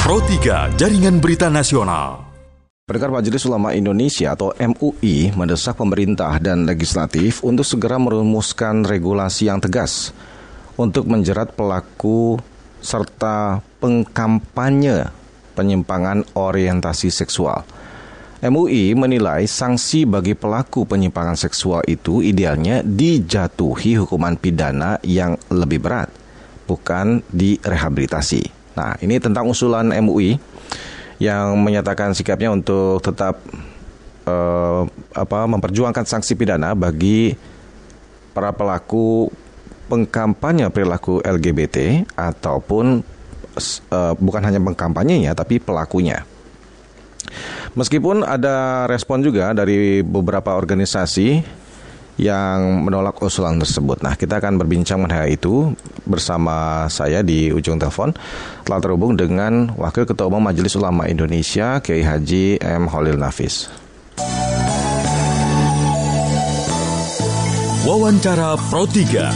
Pro 3 Jaringan Berita Nasional. Pendengar, Majelis Ulama Indonesia atau MUI mendesak pemerintah dan legislatif untuk segera merumuskan regulasi yang tegas untuk menjerat pelaku serta pengkampanye penyimpangan orientasi seksual. MUI menilai sanksi bagi pelaku penyimpangan seksual itu idealnya dijatuhi hukuman pidana yang lebih berat, bukan direhabilitasi. Nah, ini tentang usulan MUI yang menyatakan sikapnya untuk tetap memperjuangkan sanksi pidana bagi para pelaku pengkampanye perilaku LGBT ataupun bukan hanya pengkampanyenya tapi pelakunya. Meskipun ada respon juga dari beberapa organisasi yang menolak usulan tersebut. Nah, kita akan berbincang mengenai itu bersama saya di ujung telepon. Telah terhubung dengan Wakil Ketua Umum Majelis Ulama Indonesia, Kiai Haji M. Khalil Nafis. Wawancara Pro 3.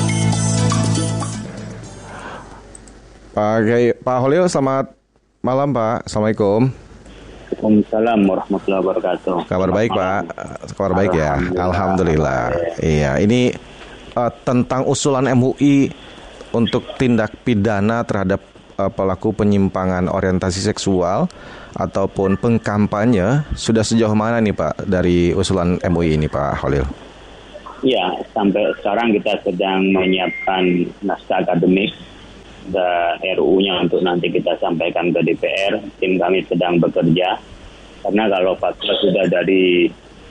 Pak Khalil, selamat malam Pak. Assalamualaikum. Waalaikumsalam warahmatullahi wabarakatuh. Kabar baik Pak, kabar baik ya. Alhamdulillah. Iya, ini tentang usulan MUI untuk tindak pidana terhadap pelaku penyimpangan orientasi seksual ataupun pengkampanye. Sudah sejauh mana nih Pak dari usulan MUI ini Pak Khalil? Ya, sampai sekarang kita sedang menyiapkan naskah akademik dan RUU-nya untuk nanti kita sampaikan ke DPR. Tim kami sedang bekerja karena kalau fatwa sudah dari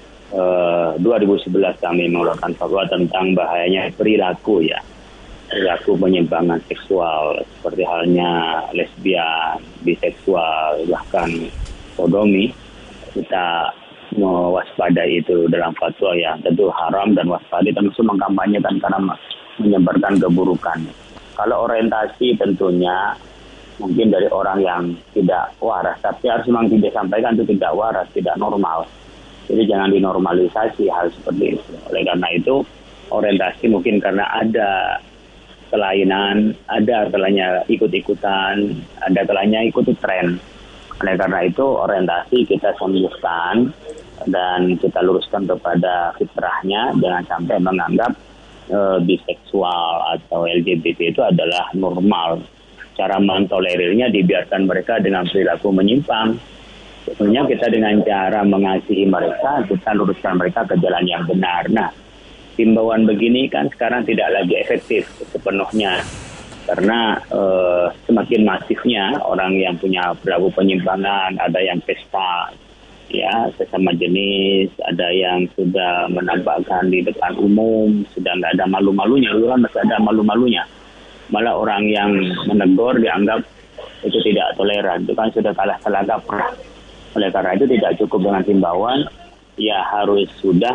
2011 kami mengeluarkan fatwa tentang bahayanya perilaku penyimpangan seksual seperti halnya lesbian, biseksual, bahkan sodomi. Kita mewaspadai itu dalam fatwa ya, tentu haram dan waspada, termasuk mengkampanyekan karena menyebarkan keburukan. Kalau orientasi tentunya mungkin dari orang yang tidak waras, tapi harus memang tidak sampaikan itu tidak waras, tidak normal. Jadi jangan dinormalisasi hal seperti itu. Oleh karena itu orientasi mungkin karena ada kelainan, ada kalanya ikut-ikutan, ada kalanya ikuti tren. Oleh karena itu orientasi kita sembuhkan dan kita luruskan kepada fitrahnya, jangan sampai menganggap biseksual atau LGBT itu adalah normal. Cara mentolerirnya dibiarkan mereka dengan perilaku menyimpang. Tentunya kita dengan cara mengasihi mereka, kita luruskan mereka ke jalan yang benar. Nah, himbauan begini kan sekarang tidak lagi efektif sepenuhnya karena semakin masifnya orang yang punya perilaku penyimpangan, ada yang pesta ya sesama jenis, ada yang sudah menampakkan di depan umum, sudah nggak ada malu-malunya, dulu kan masih ada malu-malunya. Malah orang yang menegur dianggap itu tidak toleran, itu kan sudah kalah kaprah. Oleh karena itu tidak cukup dengan himbauan, ya harus sudah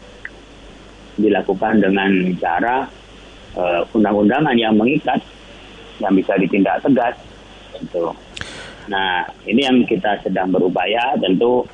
dilakukan dengan cara undang-undangan yang mengikat, yang bisa ditindak tegas. Gitu. Nah, ini yang kita sedang berupaya, tentu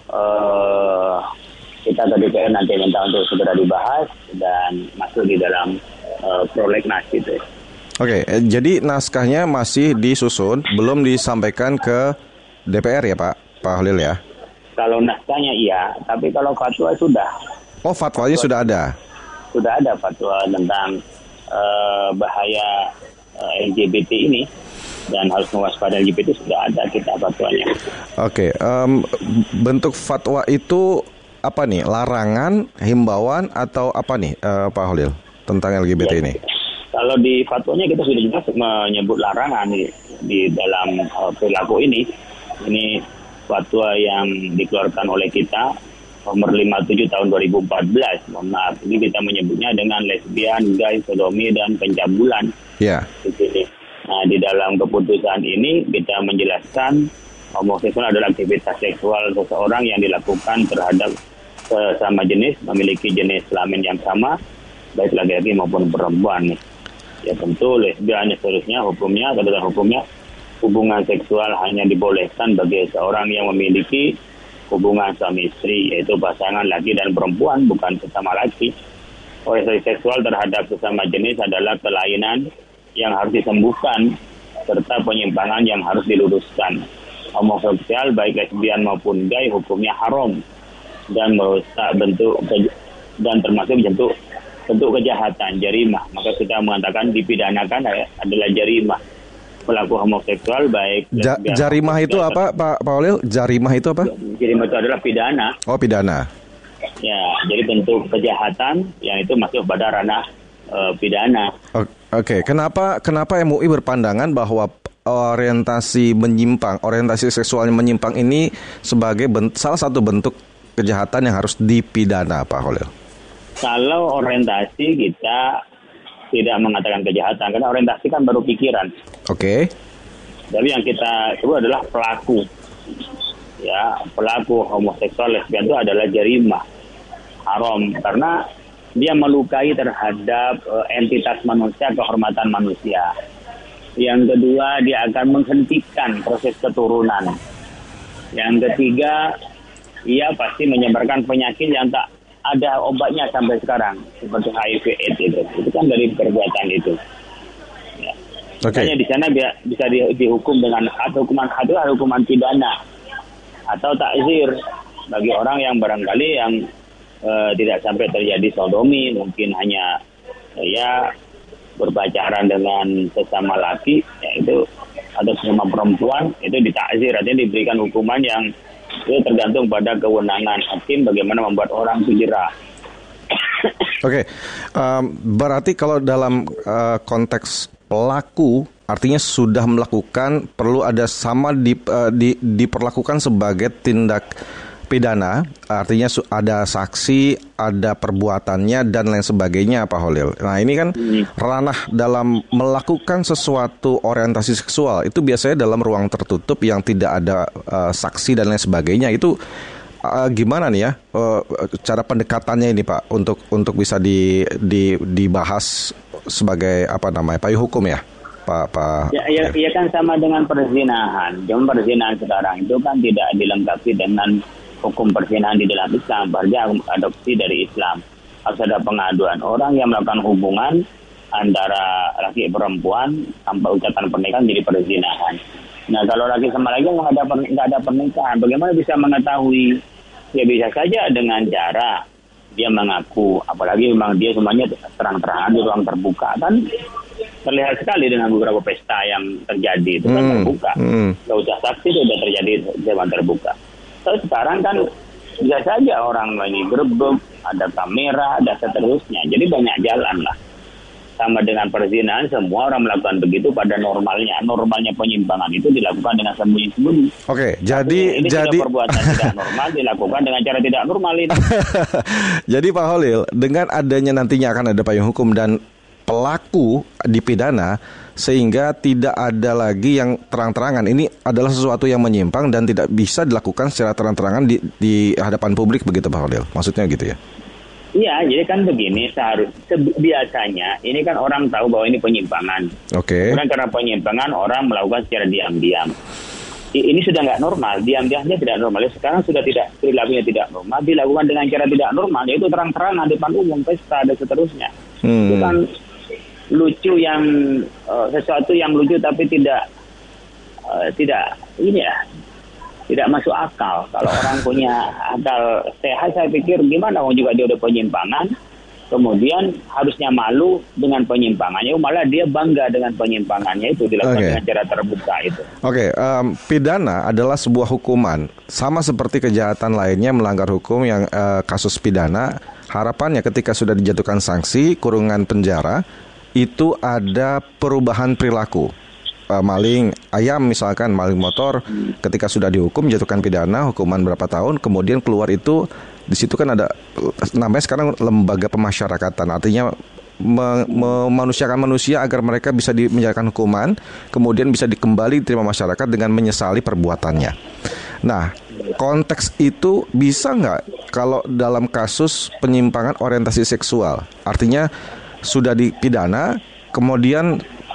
kita ke DPR nanti minta untuk segera dibahas dan masuk di dalam prolegnas gitu. Oke, jadi naskahnya masih disusun, belum disampaikan ke DPR ya Pak Khalil ya? Kalau naskahnya iya, tapi kalau fatwa sudah. Oh, fatwanya sudah ada? Sudah ada fatwa tentang bahaya LGBT ini. Dan harus mewaspadai LGBT sudah ada kita fatwanya. Oke, bentuk fatwa itu apa nih? Larangan, himbauan atau apa nih Pak Khalil tentang LGBT ini? Kalau di fatwanya kita sudah jelas menyebut larangan di dalam perilaku ini. Ini fatwa yang dikeluarkan oleh kita nomor 57 tahun 2014. Mohon maaf, ini kita menyebutnya dengan lesbian, gay, sodomi dan pencabulan. Ya. Di sini. Nah, di dalam keputusan ini kita menjelaskan homoseksual adalah aktivitas seksual seseorang yang dilakukan terhadap sesama jenis, memiliki jenis kelamin yang sama, baik laki-laki maupun perempuan. Ya tentu lesbian seterusnya hukumnya, ketentuan hukumnya, hubungan seksual hanya dibolehkan bagi seorang yang memiliki hubungan suami istri, yaitu pasangan laki dan perempuan, bukan sesama laki. Orientasi seksual terhadap sesama jenis adalah kelainan yang harus disembuhkan serta penyimpangan yang harus diluruskan. homoseksual baik lesbian maupun gay hukumnya haram dan merusak dan termasuk bentuk kejahatan jarimah. Maka kita mengatakan dipidanakan adalah jarimah. Pelaku homoseksual baik lesbian jarimah itu apa Pak Olil? Jarimah itu apa? Jarimah itu adalah pidana. Oh, pidana. Ya, jadi bentuk kejahatan yang itu masuk pada ranah pidana. Oke. Kenapa MUI berpandangan bahwa orientasi seksualnya menyimpang ini sebagai salah satu bentuk kejahatan yang harus dipidana, Pak Holil? Kalau orientasi kita tidak mengatakan kejahatan, karena orientasi kan baru pikiran. Oke. Tapi yang kita sebut adalah pelaku. Ya, pelaku homoseksual lesbian itu adalah jarimah haram karena dia melukai terhadap entitas manusia, kehormatan manusia. Yang kedua, dia akan menghentikan proses keturunan. Yang ketiga, ia pasti menyebarkan penyakit yang tak ada obatnya sampai sekarang, seperti HIV/AIDS itu. Itu kan dari perbuatan itu. Ya. Makanya di sana bisa dihukum dengan hukuman had, hukuman pidana atau takzir bagi orang yang barangkali yang tidak sampai terjadi sodomi, mungkin hanya berpacaran dengan sesama laki, yaitu atau sesama perempuan, itu ditakzir, artinya diberikan hukuman yang itu tergantung pada kewenangan hakim bagaimana membuat orang itu jerah. Oke. Berarti kalau dalam konteks pelaku artinya sudah melakukan, perlu ada sama diperlakukan sebagai tindak pidana, artinya ada saksi, ada perbuatannya dan lain sebagainya, Pak Holil. Nah, ini kan ranah dalam melakukan sesuatu orientasi seksual itu biasanya dalam ruang tertutup yang tidak ada saksi dan lain sebagainya. Itu gimana nih ya cara pendekatannya ini, Pak, untuk bisa dibahas sebagai payung hukum ya, Pak. Ya kan sama dengan perzinahan. Cuma perzinahan sekarang itu kan tidak dilengkapi dengan hukum perzinahan di dalam Islam, berarti adopsi dari Islam. Harus ada pengaduan orang yang melakukan hubungan antara laki perempuan tanpa ucapan pernikahan jadi perzinahan. Nah, kalau laki sama laki nggak ada pernikahan, bagaimana bisa mengetahui? Ya bisa saja dengan cara dia mengaku, apalagi memang dia semuanya terang-terangan di ruang terbuka, kan terlihat sekali dengan beberapa pesta yang terjadi itu kan terbuka. Nggak usah saksi, itu sudah terjadi di ruang terbuka. Terus sekarang kan bisa saja orang lagi gerebek, ada kamera, ada seterusnya. Jadi banyak jalan lah. Sama dengan perzinahan, semua orang melakukan begitu pada normalnya. Normalnya penyimpangan itu dilakukan dengan sembunyi-sembunyi. Oke, jadi perbuatan tidak normal dilakukan dengan cara tidak normal ini. Jadi Pak Holil, dengan adanya nantinya akan ada payung hukum dan pelaku dipidana, sehingga tidak ada lagi yang terang-terangan. Ini adalah sesuatu yang menyimpang dan tidak bisa dilakukan secara terang-terangan di hadapan publik, begitu Pak Holil? Maksudnya gitu ya? Iya, jadi kan begini, biasanya ini kan orang tahu bahwa ini penyimpangan. Oke. Kemudian karena penyimpangan orang melakukan secara diam-diam. Ini sudah nggak normal, diam-diamnya tidak normal. Sekarang sudah tidak, perilakunya tidak normal, dilakukan dengan cara tidak normal, yaitu terang-terangan di depan umum, pesta dan seterusnya. Itu kan lucu yang sesuatu yang lucu tapi tidak masuk akal. Kalau orang punya akal sehat, saya pikir gimana juga dia udah penyimpangan, kemudian harusnya malu dengan penyimpangannya, malah dia bangga dengan penyimpangannya itu dilakukan dengan cara terbuka itu. Pidana adalah sebuah hukuman sama seperti kejahatan lainnya melanggar hukum yang kasus pidana. Harapannya ketika sudah dijatuhkan sanksi kurungan penjara itu ada perubahan perilaku. Maling ayam misalkan, maling motor, ketika sudah dihukum jatuhkan pidana hukuman berapa tahun, kemudian keluar itu di situ kan ada namanya sekarang lembaga pemasyarakatan, artinya memanusiakan manusia agar mereka bisa menjalankan hukuman, kemudian bisa kembali diterima masyarakat dengan menyesali perbuatannya. Nah, konteks itu bisa nggak kalau dalam kasus penyimpangan orientasi seksual? Artinya sudah dipidana, kemudian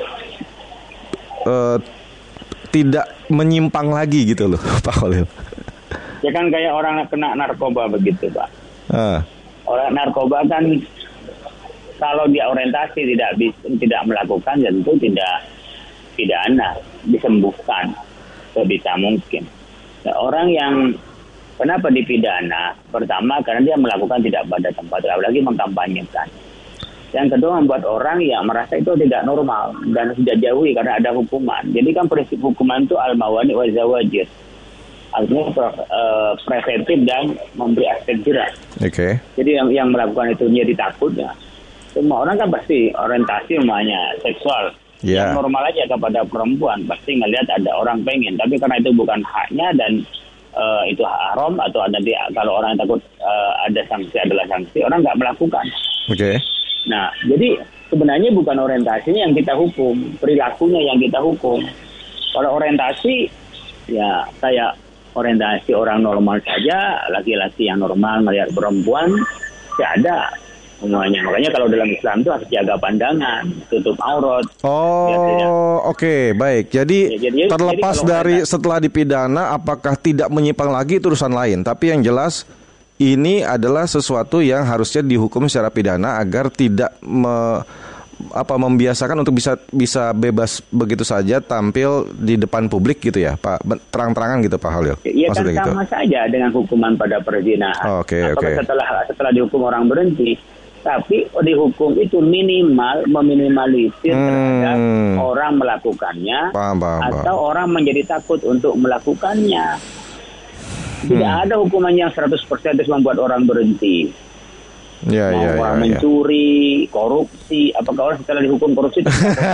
tidak menyimpang lagi gitu loh, Pak Holil. Ya kan kayak orang kena narkoba begitu, Pak. Orang narkoba kan kalau dia orientasi tidak melakukan, tentu tidak pidana, disembuhkan. sebisa mungkin. Nah, orang yang kenapa dipidana? Pertama karena dia melakukan tidak pada tempat, apalagi mengkampanyekan. Yang kedua membuat orang yang merasa itu tidak normal dan sudah jauhi karena ada hukuman. Jadi kan prinsip hukuman itu al-mawani wa zawajir. Artinya preventif dan memberi efek jerak. Oke. Jadi yang melakukan itu jadi takut ya. Semua orang kan pasti orientasi namanya seksual. Yeah. Yang normal aja kepada perempuan pasti ngelihat ada orang pengen. Tapi karena itu bukan haknya dan itu haram atau ada kalau orang takut ada sanksi adalah sanksi, orang nggak melakukan. Oke. Nah, jadi sebenarnya bukan orientasinya yang kita hukum, perilakunya yang kita hukum. Kalau orientasi, ya kayak orientasi orang normal saja, laki-laki yang normal melihat perempuan, tidak ada semuanya. Makanya kalau dalam Islam itu harus jaga pandangan, tutup aurat. Oh, oke, baik. Jadi, terlepas jadi dari setelah dipidana, apakah tidak menyimpang lagi itu urusan lain. Tapi yang jelas, ini adalah sesuatu yang harusnya dihukum secara pidana agar tidak membiasakan untuk bisa bebas begitu saja tampil di depan publik gitu ya, Pak. Terang-terangan gitu, Pak Holil. Iya kan sama saja dengan hukuman pada perzinahan. Oke. Setelah dihukum orang berhenti, tapi dihukum itu minimal meminimalisir terhadap orang melakukannya atau orang menjadi takut untuk melakukannya. Tidak ada hukuman yang 100% terus membuat orang berhenti. Orang mencuri, korupsi, apakah orang setelah dihukum korupsi?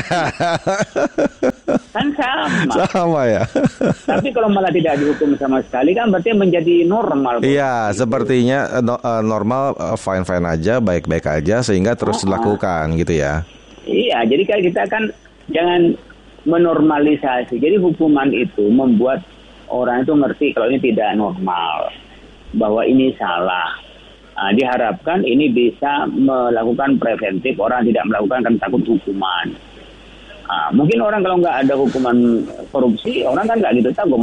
Kan sama ya. Tapi kalau malah tidak dihukum sama sekali kan berarti menjadi normal. Iya, sepertinya normal, fine aja, baik-baik aja sehingga terus dilakukan gitu ya. Iya, jadi kan kita kan jangan menormalisasi. Jadi hukuman itu membuat orang itu ngerti kalau ini tidak normal, bahwa ini salah. Nah, diharapkan ini bisa melakukan preventif, orang tidak melakukan karena takut hukuman. Nah, mungkin orang kalau nggak ada hukuman korupsi, orang kan nggak gitu tahu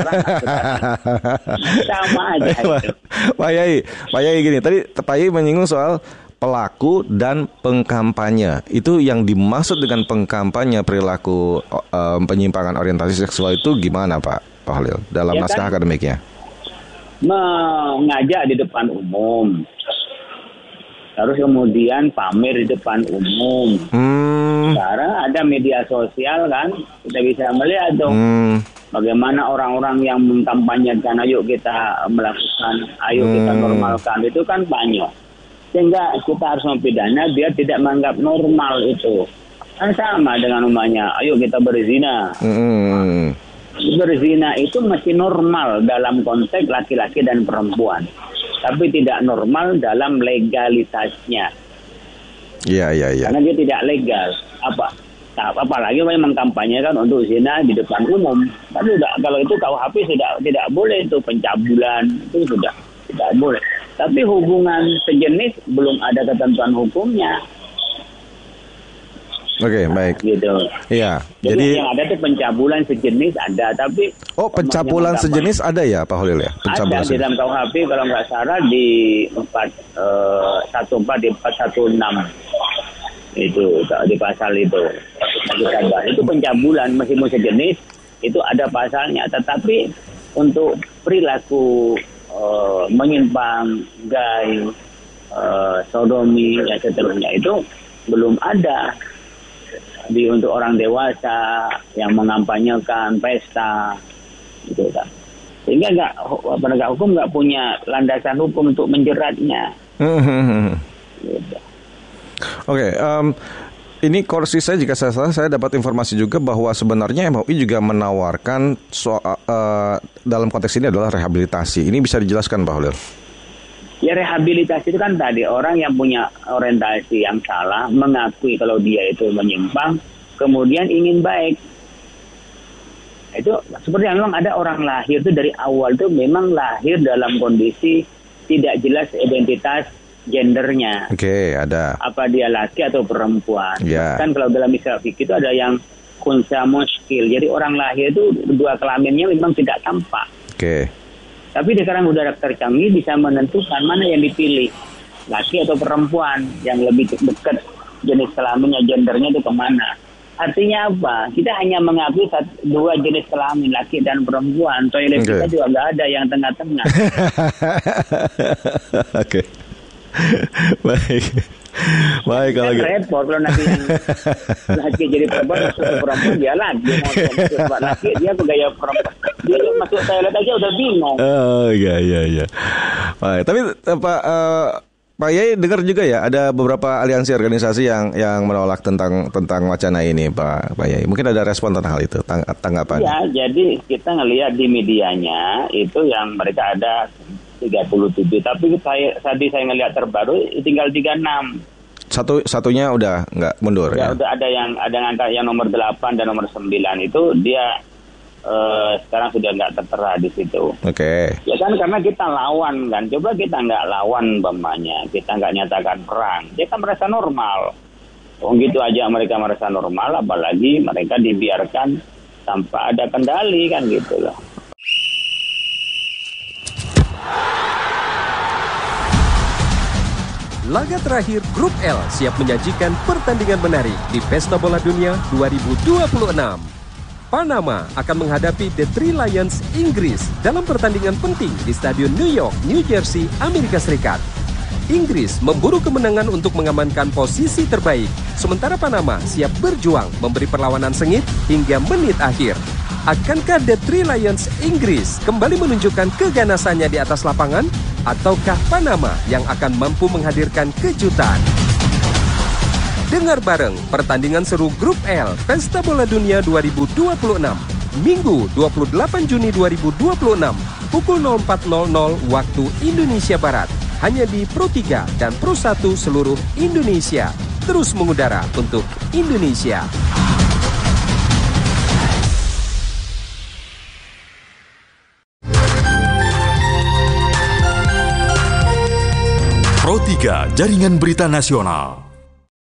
sama aja itu. Pak Yai gini, tadi Pak Yai menyinggung soal pelaku dan pengkampanye. Itu yang dimaksud dengan pengkampanye perilaku penyimpangan orientasi seksual itu gimana Pak Holil dalam naskah akademiknya? Mengajak di depan umum, terus kemudian pamer di depan umum. Sekarang ada media sosial kan, kita bisa melihat dong bagaimana orang-orang yang mengkampanyekan ayo kita melakukan, ayo kita normalkan, itu kan banyak. Sehingga kita harus mempidana biar tidak menganggap normal itu. Kan sama dengan umumnya, ayo kita berzina. Berzina itu masih normal dalam konteks laki-laki dan perempuan, tapi tidak normal dalam legalitasnya. Iya. Karena dia tidak legal. Apalagi mengkampanyekan untuk zina di depan umum. Tapi kalau itu KUHP sudah tidak boleh, itu pencabulan itu sudah tidak boleh. Tapi hubungan sejenis belum ada ketentuan hukumnya. Oke, baik. Gitu. Iya. Jadi yang ada itu pencabulan sejenis ada, tapi pencabulan sejenis ada ya, Pak Holil ya? Ada di dalam KUHP kalau nggak salah di 14 di 416 itu di pasal itu. Itu pencabulan meskipun sejenis itu ada pasalnya, tetapi untuk perilaku menyimpang, gay, sodomi, ya seterusnya itu belum ada. Untuk orang dewasa yang mengampanyekan pesta gitu kan, sehingga penegak hukum nggak punya landasan hukum untuk menjeratnya. Gitu. Oke, ini koreksi saya jika saya salah. Saya dapat informasi juga bahwa sebenarnya MUI juga menawarkan dalam konteks ini adalah rehabilitasi. Ini bisa dijelaskan Pak Holil? Ya, rehabilitasi itu kan tadi orang yang punya orientasi yang salah mengakui kalau dia itu menyimpang, kemudian ingin baik. Itu seperti yang memang ada orang lahir itu dari awal itu memang lahir dalam kondisi tidak jelas identitas gendernya. Oke, ada. Apa dia laki atau perempuan? Yeah. Kan kalau dalam istilah fikih itu ada yang kunsa muskil. Jadi orang lahir itu dua kelaminnya memang tidak tampak. Oke. Tapi sekarang udah tercanggih bisa menentukan mana yang dipilih, laki atau perempuan, yang lebih dekat jenis kelaminnya, gendernya itu kemana. Artinya apa? Kita hanya mengakui dua jenis kelamin, laki dan perempuan. Toilet kita juga nggak ada yang tengah-tengah. Oke. Baik. Baik kalau gitu. Repot kalau nanti yang laki jadi perempuan, perempuan dia lagi mau laki dia gaya perempuan. Dia masuk toilet aja udah bingung. Oh iya. Baik, tapi Pak Yai dengar juga ya ada beberapa aliansi organisasi yang menolak tentang wacana ini, Pak Yai. Mungkin ada respon tentang hal itu, tanggapan. Ya, jadi kita ngelihat di medianya itu yang mereka ada 37, tapi tadi saya ngelihat terbaru tinggal 36. Satunya udah nggak mundur ya? Udah ada angka yang nomor 8 dan nomor 9 itu dia sekarang sudah nggak tertera di situ. Oke. Ya kan karena kita lawan kan. Coba kita nggak lawan umpamanya, kita nggak nyatakan perang, dia kan merasa normal. Gitu aja mereka merasa normal, apalagi mereka dibiarkan tanpa ada kendali kan gitu loh. Laga terakhir Grup L siap menyajikan pertandingan menarik di Pesta Bola Dunia 2026. Panama akan menghadapi The Three Lions Inggris dalam pertandingan penting di Stadion New York, New Jersey, Amerika Serikat. Inggris memburu kemenangan untuk mengamankan posisi terbaik, sementara Panama siap berjuang memberi perlawanan sengit hingga menit akhir. Akankah The Three Lions Inggris kembali menunjukkan keganasannya di atas lapangan? Ataukah Panama yang akan mampu menghadirkan kejutan? Dengar bareng pertandingan seru Grup L Pesta Bola Dunia 2026 Minggu 28 Juni 2026 pukul 04.00 waktu Indonesia Barat hanya di Pro 3 dan Pro 1 seluruh Indonesia. Terus mengudara untuk Indonesia. Pro 3 Jaringan Berita Nasional.